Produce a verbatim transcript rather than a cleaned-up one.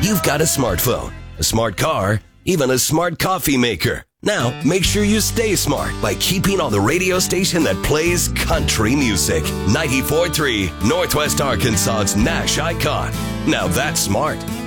you've got a smartphone, a smart car, even a smart coffee maker. Now, make sure you stay smart by keeping on the radio station that plays country music. ninety-four point three, Northwest Arkansas's Nash icon. Now that's smart.